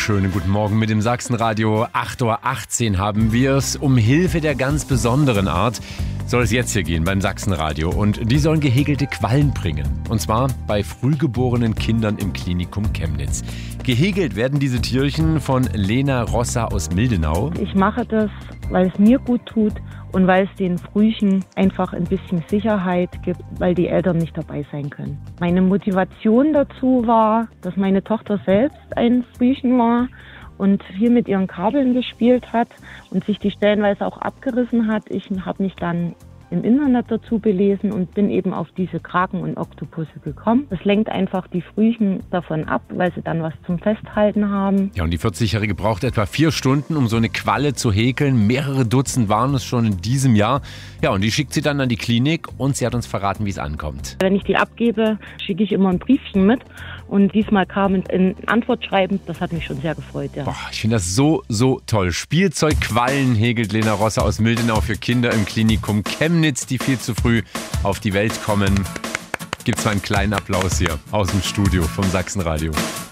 Schönen guten Morgen mit dem Sachsenradio. 8.18 Uhr haben wir es. Um Hilfe der ganz besonderen Art soll es jetzt hier gehen beim Sachsenradio. Und die sollen gehäkelte Quallen bringen. Und zwar bei frühgeborenen Kindern im Klinikum Chemnitz. Gehäkelt werden diese Tierchen von Lena Rossa aus Mildenau. Ich mache das, weil es mir gut tut und weil es den Frühchen einfach ein bisschen Sicherheit gibt, weil die Eltern nicht dabei sein können. Meine Motivation dazu war, dass meine Tochter selbst ein Frühchen war und viel mit ihren Kabeln gespielt hat und sich die stellenweise auch abgerissen hat. Ich habe mich dann im Internet dazu belesen und bin eben auf diese Kraken und Oktopusse gekommen. Das lenkt einfach die Frühchen davon ab, weil sie dann was zum Festhalten haben. Ja, und die 40-Jährige braucht etwa 4 Stunden, um so eine Qualle zu häkeln. Mehrere Dutzend waren es schon in diesem Jahr. Ja, und die schickt sie dann an die Klinik und sie hat uns verraten, wie es ankommt. Wenn ich die abgebe, schicke ich immer ein Briefchen mit. Und diesmal kam ein Antwortschreiben, das hat mich schon sehr gefreut. Ja. Boah, ich finde das so toll. Spielzeugquallen häkelt Lena Rossa aus Mildenau für Kinder im Klinikum Chemnitz, die viel zu früh auf die Welt kommen. Gibt's mal einen kleinen Applaus hier aus dem Studio vom Sachsenradio.